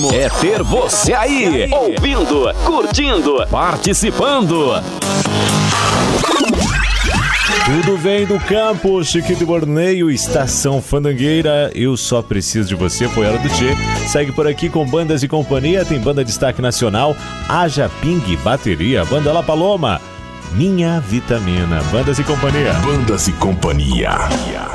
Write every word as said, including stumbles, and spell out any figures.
É ter você aí, ouvindo, curtindo, participando. Tudo vem do campo, Chiquito Borneio, Estação Fandangueira. Eu só preciso de você, foi hora do Tchê. Segue por aqui com Bandas e Companhia. Tem banda destaque nacional, Haja Ping Bateria, Banda La Paloma, Minha Vitamina. Bandas e Companhia. Bandas e Companhia.